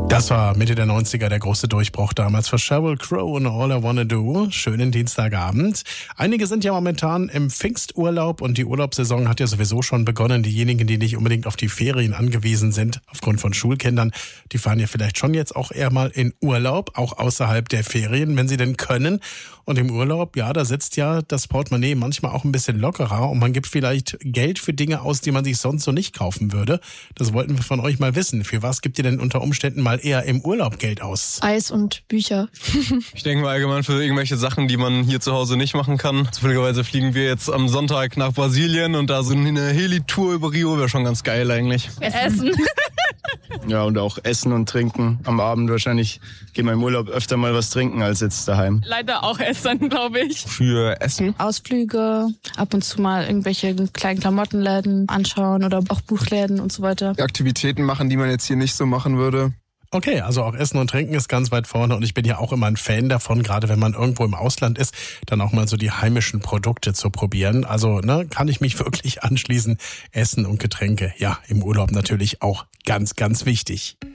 Das war Mitte der 90er der große Durchbruch damals für Sheryl Crow und All I Wanna Do. Schönen Dienstagabend. Einige sind ja momentan im Pfingsturlaub und die Urlaubssaison hat ja sowieso schon begonnen. Diejenigen, die nicht unbedingt auf die Ferien angewiesen sind, aufgrund von Schulkindern, die fahren ja vielleicht schon jetzt auch eher mal in Urlaub, auch außerhalb der Ferien, wenn sie denn können. Und im Urlaub, ja, da sitzt ja das Portemonnaie manchmal auch ein bisschen lockerer und man gibt vielleicht Geld für Dinge aus, die man sich sonst so nicht kaufen würde. Das wollten wir von euch mal wissen. Für was gibt ihr denn unter Umständen mal eher im Urlaub Geld aus? Eis und Bücher. Ich denke mal allgemein für irgendwelche Sachen, die man hier zu Hause nicht machen kann. Zufälligerweise fliegen wir jetzt am Sonntag nach Brasilien und da so eine Heli-Tour über Rio wäre schon ganz geil eigentlich. Essen. Ja, und auch Essen und Trinken. Am Abend wahrscheinlich gehen wir im Urlaub öfter mal was trinken als jetzt daheim. Leider auch Essen, glaube ich. Für Essen? Ausflüge, ab und zu mal irgendwelche kleinen Klamottenläden anschauen oder auch Buchläden und so weiter. Aktivitäten machen, die man jetzt hier nicht so machen würde. Okay, also auch Essen und Trinken ist ganz weit vorne und ich bin ja auch immer ein Fan davon, gerade wenn man irgendwo im Ausland ist, dann auch mal so die heimischen Produkte zu probieren. Also kann ich mich wirklich anschließen. Essen und Getränke, ja, im Urlaub natürlich auch ganz, ganz wichtig.